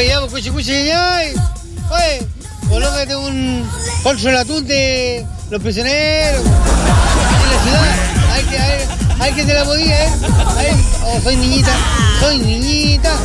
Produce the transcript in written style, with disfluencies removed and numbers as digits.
Oye, vamos, cuchi, ay. Oye, colócate un consolatún de los prisioneros. En la ciudad. Hay que te la podía, ¿eh? Soy niñita.